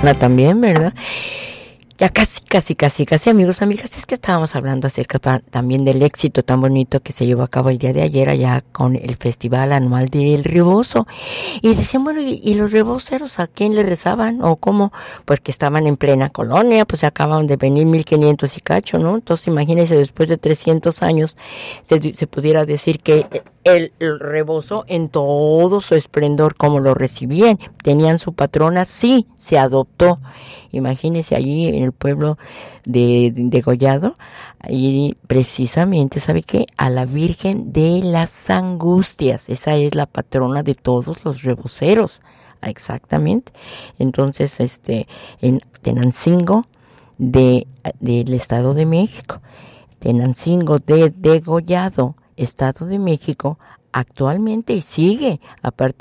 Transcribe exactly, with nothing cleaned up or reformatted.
patrona también, ¿verdad? Ya casi, casi, casi, casi, amigos, amigas, es que estábamos hablando acerca pa- también del éxito tan bonito que se llevó a cabo el día de ayer allá con el Festival Anual del Rebozo. Y decían, bueno, ¿y, y los reboceros a quién le rezaban? ¿O cómo? Pues que estaban en plena colonia, pues acaban de venir mil quinientos y cacho, ¿no? Entonces imagínense, después de trescientos años, se, se pudiera decir que el, el rebozo en todo su esplendor, como lo recibían, tenían su patrona, sí, se adoptó. Imagínense allí en el pueblo de, de Degollado, y precisamente, ¿sabe qué? A la Virgen de las Angustias, esa es la patrona de todos los reboceros, exactamente. Entonces, este, en Tenancingo, de, del Estado de México, Tenancingo de Degollado, Estado de México, actualmente y sigue, aparte